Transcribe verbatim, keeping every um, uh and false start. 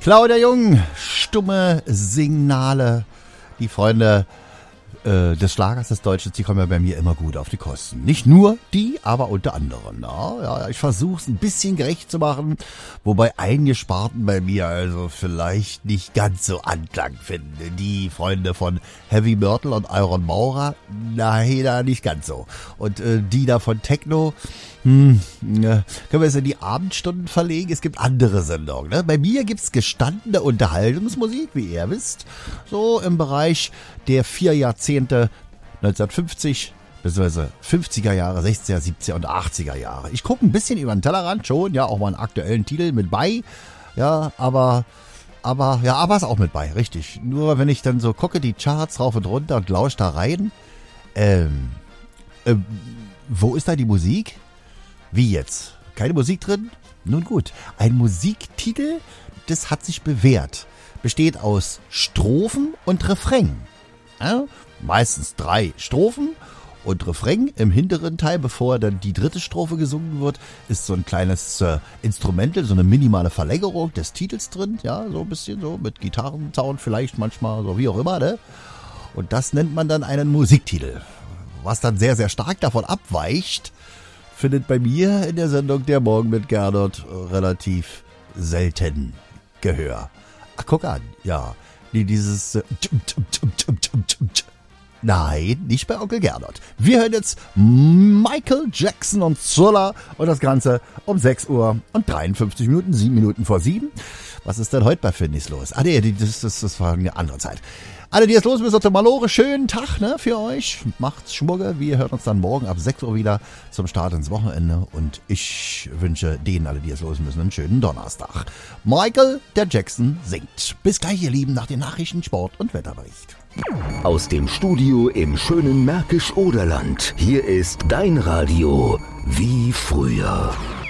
Claudia Jung, stumme Signale. Die Freunde äh, des Schlagers des Deutschen, die kommen ja bei mir immer gut auf die Kosten. Nicht nur die, aber unter anderem. Na, ja, ich versuche es ein bisschen gerecht zu machen, wobei einige Sparten bei mir also vielleicht nicht ganz so Anklang finden. Die Freunde von Heavy Myrtle und Iron Maurer, nein, da nicht ganz so. Und äh, die da von Techno, Hm, ja. Können wir es in die Abendstunden verlegen? Es gibt andere Sendungen. Ne? Bei mir gibt's gestandene Unterhaltungsmusik, wie ihr wisst. So im Bereich der vier Jahrzehnte neunzehnhundertfünfzig bzw. fünfziger Jahre, sechziger, siebziger und achtziger Jahre. Ich gucke ein bisschen über den Tellerrand schon, ja, auch mal einen aktuellen Titel mit bei. Ja, aber... Aber, ja, aber ist auch mit bei, richtig. Nur wenn ich dann so gucke, die Charts rauf und runter und lausch da rein. Ähm, ähm, wo ist da die Musik? Wie jetzt? Keine Musik drin? Nun gut. Ein Musiktitel, das hat sich bewährt. Besteht aus Strophen und Refrain. Ja, meistens drei Strophen und Refrain. Im hinteren Teil, bevor dann die dritte Strophe gesungen wird, ist so ein kleines äh, Instrumental, so eine minimale Verlängerung des Titels drin. Ja, so ein bisschen so mit Gitarrensound vielleicht manchmal, so wie auch immer. Ne? Und das nennt man dann einen Musiktitel. Was dann sehr, sehr stark davon abweicht, findet bei mir in der Sendung Der Morgen mit Gernot relativ selten Gehör. Ach, guck an, ja. Nee, dieses... Äh, Nein, nicht bei Onkel Gernot. Wir hören jetzt Michael Jackson und Thriller und das Ganze um sechs Uhr und dreiundfünfzig Minuten, sieben Minuten vor sieben. Was ist denn heute bei Findis los? Ah, nee, das, das, das war eine andere Zeit. Alle, die jetzt los müssen, zum Malore, schönen Tag ne, für euch. Macht's Schmugge. Wir hören uns dann morgen ab sechs Uhr wieder zum Start ins Wochenende. Und ich wünsche denen, alle, die jetzt los müssen, einen schönen Donnerstag. Michael, der Jackson, singt. Bis gleich, ihr Lieben, nach den Nachrichten, Sport und Wetterbericht. Aus dem Studio im schönen Märkisch-Oderland. Hier ist dein Radio wie früher.